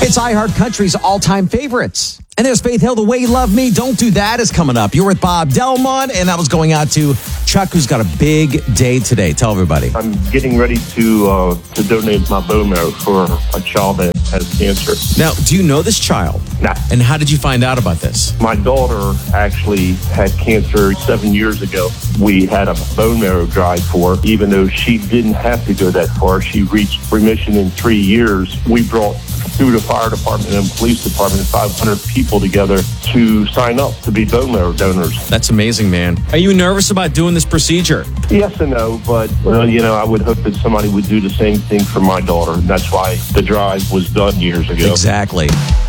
It's iHeart Country's all-time favorites. And there's Faith Hill, The Way You Love Me, Don't Do That is coming up. You're with Bob Delmont, and that was going out to Chuck, who's got a big day today. Tell everybody. I'm getting ready to donate my bone marrow for a child that has cancer. Now, do you know this child? Nah. And how did you find out about this? My daughter actually had cancer 7 years ago. We had a bone marrow drive for her. Even though she didn't have to go that far, she reached remission in 3 years. We brought through the fire department and police department 500 people together to sign up to be bone marrow donors. That's amazing, man. Are you nervous about doing this procedure? Yes and no, but I would hope that somebody would do the same thing for my daughter. And that's why the drive was done years ago. Exactly.